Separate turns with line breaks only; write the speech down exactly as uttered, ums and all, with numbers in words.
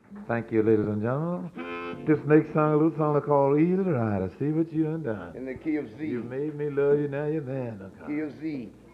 Thank you, ladies and gentlemen. This next song, a little song called Easy Rider. See what you done done.
In the key of
You
Z.
made me love you, now you're there.
Key of Z.